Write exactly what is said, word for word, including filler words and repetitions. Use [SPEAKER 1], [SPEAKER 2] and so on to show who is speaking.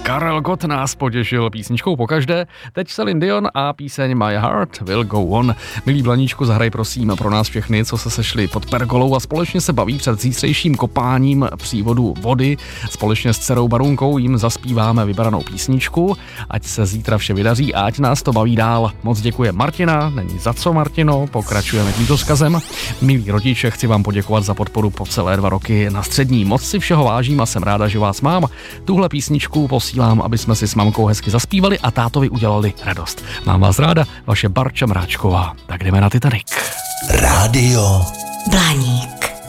[SPEAKER 1] Karel Gott nás potěšil písničkou pokaždé. Teď Celine Dion a píseň My Heart Will Go On. Milí Blaníčku, zahraj prosím pro nás všechny, co se sešli pod pergolou a společně se baví před zítřejším kopáním přívodu vody. Společně s dcerou Barunkou jim zaspíváme vybranou písničku. Ať se zítra vše vydaří a ať nás to baví dál. Moc děkuje Martina, není za co, Martino, pokračujeme tímto vzkazem. Milí rodiče, chci vám poděkovat za podporu po celé dva roky na střední. Moc si všeho vážím a jsem ráda, že vás mám. Tuhle písničku posílám, aby jsme si s mamkou hezky zaspívali a tátovi udělali radost. Mám vás ráda, vaše Barča Mráčková. Tak jdeme na Titanic.
[SPEAKER 2] Rádio
[SPEAKER 3] Blaník.